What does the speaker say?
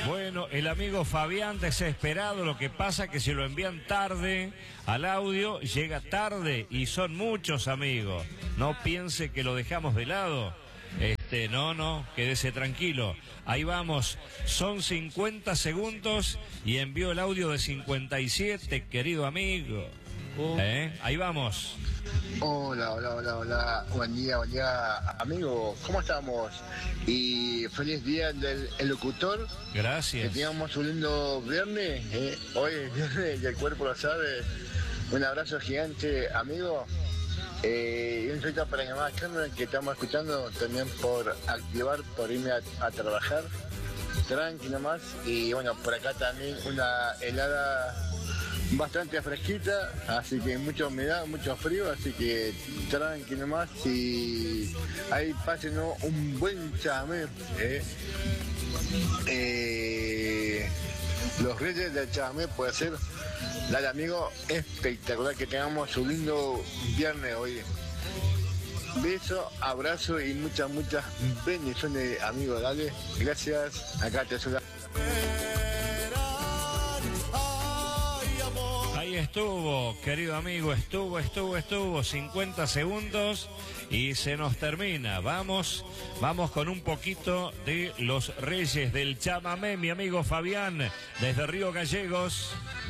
Bueno, el amigo Fabián desesperado, lo que pasa que si lo envían tarde al audio, llega tarde y son muchos amigos. No piense que lo dejamos de lado. No, quédese tranquilo. Ahí vamos, son 50 segundos y envió el audio de 57, querido amigo. Ahí vamos. Hola. Buen día, amigo. ¿Cómo estamos? Y feliz día del locutor. Gracias. Que tengamos un lindo viernes. Hoy es viernes y el cuerpo lo sabe. Un abrazo gigante, amigo. Y un saludo para mi mamá Carmen, que estamos escuchando también por activar, por irme a trabajar. Tranqui nomás. Y bueno, por acá también una helada bastante fresquita, así que mucha humedad, mucho frío, así que tranqui nomás y ahí pasen un buen chamamé. Los Reyes del Chamamé puede ser, dale amigo, espectacular, que tengamos un lindo viernes hoy. Beso, abrazo y muchas bendiciones, amigo, dale, gracias, acá te saluda. Ahí estuvo, querido amigo, estuvo, 50 segundos y se nos termina. Vamos con un poquito de los Reyes del Chamamé, mi amigo Fabián, desde Río Gallegos.